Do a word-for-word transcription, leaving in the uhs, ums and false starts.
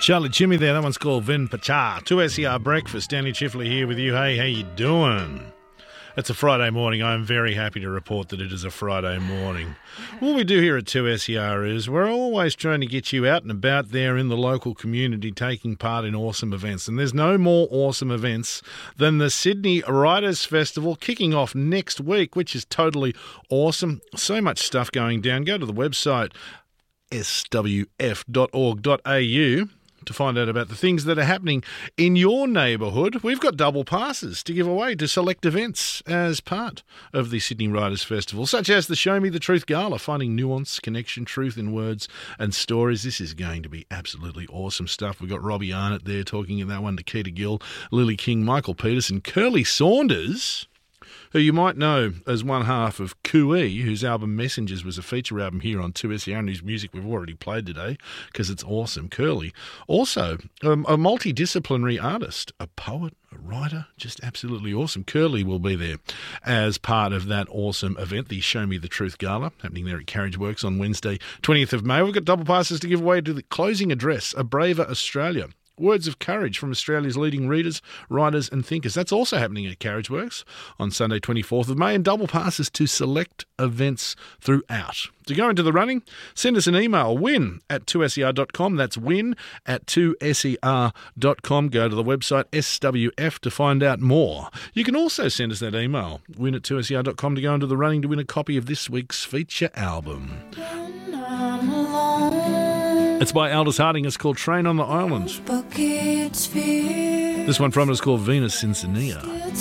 Charlie Jimmy there, that one's called Vin Pacha. two S E R Breakfast, Danny Chifley here with you. Hey, how you doing? It's a Friday morning. I'm very happy to report that it is a Friday morning. What we do here at two S E R is we're always trying to get you out and about there in the local community taking part in awesome events. And there's no more awesome events than the Sydney Writers' Festival kicking off next week, which is totally awesome. So much stuff going down. Go to the website s w f dot org dot a u to find out about the things that are happening in your neighbourhood. We've got double passes to give away to select events as part of the Sydney Writers' Festival, such as the Show Me the Truth Gala, finding nuance, connection, truth in words and stories. This is going to be absolutely awesome stuff. We've got Robbie Arnott there talking in that one, Nikita Gill, Lily King, Michael Peterson, Curly Saunders, who you might know as one half of Cooee, whose album Messengers was a feature album here on two S E R, and whose music we've already played today because it's awesome. Curly. Also, um, a multidisciplinary artist, a poet, a writer, just absolutely awesome. Curly will be there as part of that awesome event, the Show Me the Truth Gala, happening there at Carriage Works on Wednesday, twentieth of May. We've got double passes to give away to the closing address, A Braver Australia. Words of courage from Australia's leading readers, writers and thinkers. That's also happening at Carriage Works on Sunday twenty-fourth of May, and double passes to select events throughout. To go into the running, send us an email, win at two S E R dot com. That's win at two S E R dot com. Go to the website S W F to find out more. You can also send us that email, win at two S E R dot com, to go into the running to win a copy of this week's feature album. It's by Aldous Harding. It's called Train on the Island. This one from it is called Venus Cincinnati.